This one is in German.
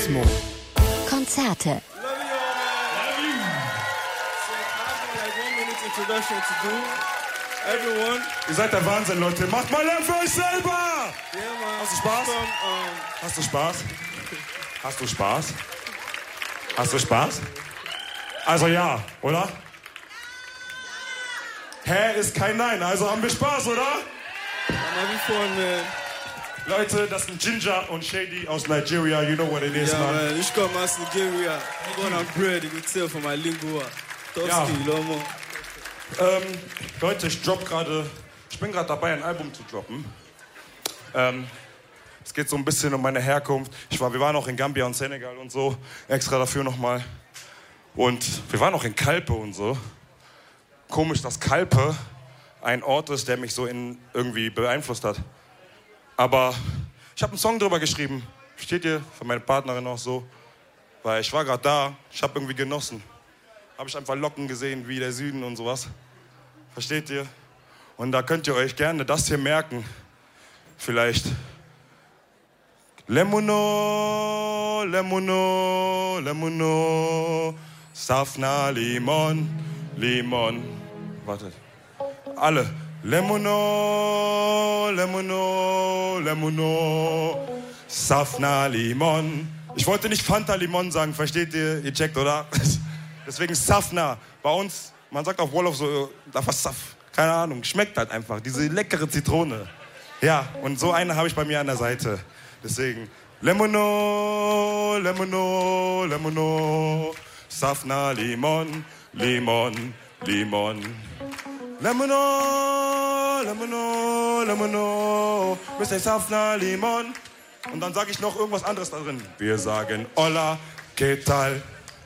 Kosmo. Konzerte. Everyone. Ihr seid der Wahnsinn, Leute. Macht mal Lärm für euch selber! Yeah, man. Hast du Spaß? Hast du Spaß? Hast du Spaß? Hast du Spaß? Also ja, oder? Hä, ist kein Nein, also haben wir Spaß, oder? Leute, das sind Ginger und Shady aus Nigeria. You know what it is, man. Ich komme aus Nigeria. I'm gonna bread, you can tell from my lingua. Ja. Leute, ich bin gerade dabei, ein Album zu droppen. Es geht so ein bisschen um meine Herkunft. Wir waren auch in Gambia und Senegal und so, extra dafür nochmal. Und wir waren auch in Kalpe und so. Komisch, dass Kalpe ein Ort ist, der mich so irgendwie beeinflusst hat. Aber ich habe einen Song drüber geschrieben. Versteht ihr? Von meiner Partnerin auch so. Weil ich war gerade da, ich habe irgendwie genossen. Habe ich einfach Locken gesehen, wie der Süden und sowas. Versteht ihr? Und da könnt ihr euch gerne das hier merken. Vielleicht. Lemono, Lemono, Lemono, Safna, Limon, Limon. Wartet. Alle. Lemono, Lemono, Lemono, Safna, Limon. Ich wollte nicht Fanta Limon sagen, versteht ihr? Ihr checkt, oder? Deswegen Safna. Bei uns, man sagt auf Wolof so, da was Saf. Keine Ahnung, schmeckt halt einfach. Diese leckere Zitrone. Ja, und so eine habe ich bei mir an der Seite. Deswegen, Lemono, Lemono, Lemono, Safna, Limon, Limon, Limon. Lemono, Lemono, Lemono, Mr. Safna, Limon. Und dann sage ich noch irgendwas anderes da drin. Wir sagen Hola, ¿qué tal?